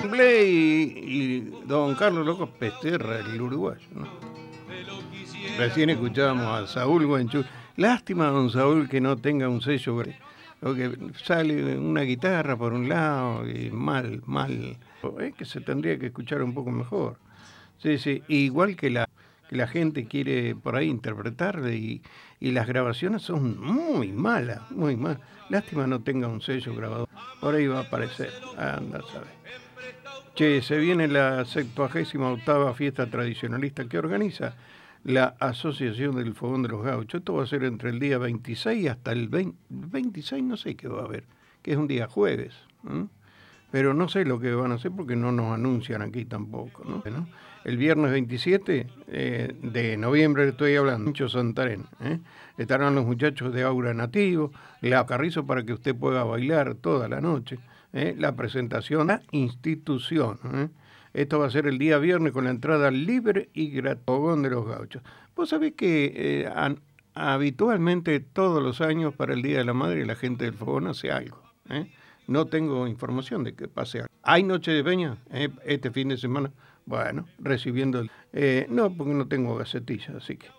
y don Carlos López Pesterra, el uruguayo, ¿no? Recién escuchábamos a Saúl Guanchú. Lástima, don Saúl, que no tenga un sello, porque sale una guitarra por un lado y mal. Es que se tendría que escuchar un poco mejor. Sí, sí, igual que la gente quiere por ahí interpretarle y las grabaciones son muy malas, muy malas. Lástima no tenga un sello grabador. Por ahí va a aparecer, anda, ¿sabes? Che, se viene la 78ª fiesta tradicionalista que organiza la Asociación del Fogón de los Gauchos. Esto va a ser entre el día 26 hasta el 26, no sé qué va a haber, que es un día jueves. ¿Eh? Pero no sé lo que van a hacer porque no nos anuncian aquí tampoco, ¿no? El viernes 27 de noviembre estoy hablando, Pincho Santarén, estarán los muchachos de Aura Nativo, la Carrizo para que usted pueda bailar toda la noche, la presentación, la institución. Esto va a ser el día viernes con la entrada libre y gratuita de los Gauchos. Vos sabés que habitualmente todos los años para el Día de la Madre la gente del Fogón hace algo, No tengo información de que pase algo. ¿Hay noche de peña este fin de semana? Bueno, recibiendo... no, porque no tengo gacetilla, así que...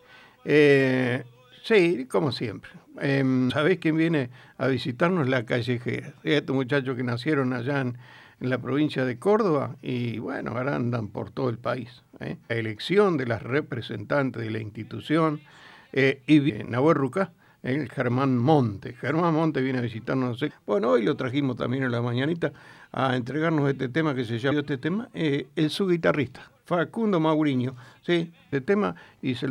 sí, como siempre. ¿Sabés quién viene a visitarnos? La Callejera. Estos muchachos que nacieron allá en la provincia de Córdoba y, bueno, ahora andan por todo el país. La elección de las representantes de la institución y Nahuel Rucá, el Germán Monte. Germán Monte viene a visitarnos. Bueno, hoy lo trajimos también en la mañanita a entregarnos este tema que se llama, el su guitarrista, Facundo Mauriño, ¿sí? Este tema y se